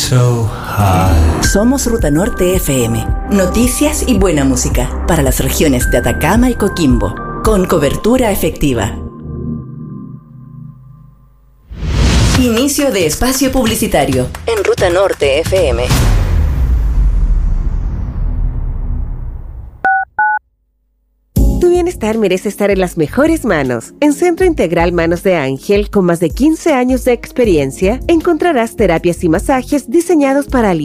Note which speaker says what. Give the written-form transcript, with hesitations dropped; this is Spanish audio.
Speaker 1: so high.
Speaker 2: Somos Ruta Norte FM. Noticias y buena música para las regiones de Atacama y Coquimbo, con cobertura efectiva. Inicio de espacio publicitario en Ruta Norte FM.
Speaker 3: Tu bienestar merece estar en las mejores manos. En Centro Integral Manos de Ángel, con más de 15 años de experiencia, encontrarás terapias y masajes diseñados para aliviar